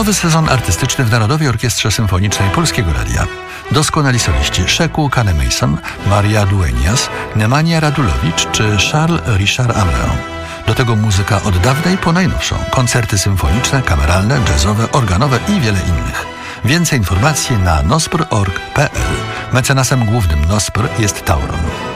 Nowy sezon artystyczny w Narodowej Orkiestrze Symfonicznej Polskiego Radia. Doskonali soliści Sheku Kane-Mason, Maria Dueñas, Nemanja Radulowicz czy Charles Richard Améon. Do tego muzyka od dawnej po najnowszą. Koncerty symfoniczne, kameralne, jazzowe, organowe i wiele innych. Więcej informacji na nospr.org.pl. Mecenasem głównym Nospr jest Tauron.